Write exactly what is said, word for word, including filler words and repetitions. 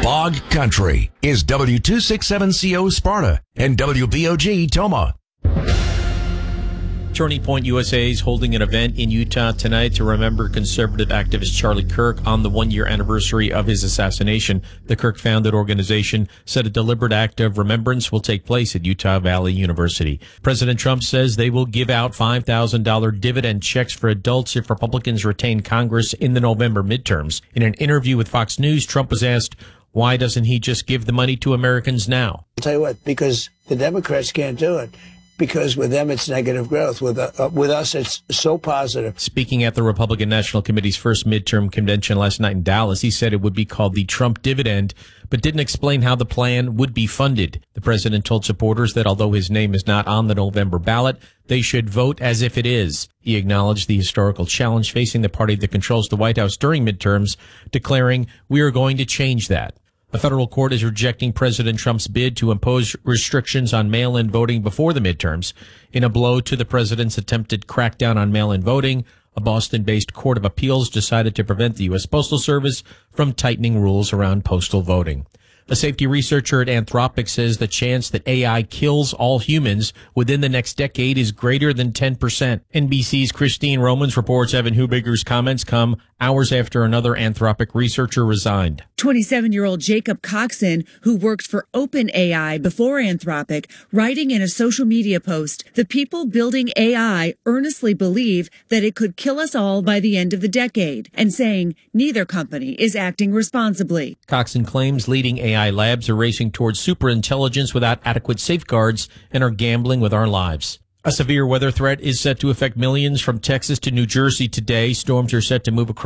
Bog Country is W two sixty-seven C O Sparta and W B O G Toma. Turning Point U S A is holding an event in Utah tonight to remember conservative activist Charlie Kirk on the one-year anniversary of his assassination. The Kirk-founded organization said a deliberate act of remembrance will take place at Utah Valley University. President Trump says they will give out five thousand dollars dividend checks for adults if Republicans retain Congress in the November midterms. In an interview with Fox News, Trump was asked, why doesn't he just give the money to Americans now? I'll tell you what, because the Democrats can't do it. Because with them, it's negative growth. With uh, with us, it's so positive. Speaking at the Republican National Committee's first midterm convention last night in Dallas, he said it would be called the Trump dividend, but didn't explain how the plan would be funded. The president told supporters that although his name is not on the November ballot, they should vote as if it is. He acknowledged the historical challenge facing the party that controls the White House during midterms, declaring, "We are going to change that." A federal court is rejecting President Trump's bid to impose restrictions on mail-in voting before the midterms. In a blow to the president's attempted crackdown on mail-in voting, a Boston-based court of appeals decided to prevent the U S Postal Service from tightening rules around postal voting. A safety researcher at Anthropic says the chance that A I kills all humans within the next decade is greater than ten percent. N B C's Christine Romans reports Evan Hubiger's comments come hours after another Anthropic researcher resigned. twenty-seven-year-old Jacob Coxon, who worked for OpenAI before Anthropic, writing in a social media post, "The people building A I earnestly believe that it could kill us all by the end of the decade," and saying neither company is acting responsibly. Coxon claims leading A I labs are racing towards superintelligence without adequate safeguards and are gambling with our lives. A severe weather threat is set to affect millions from Texas to New Jersey today. Storms are set to move across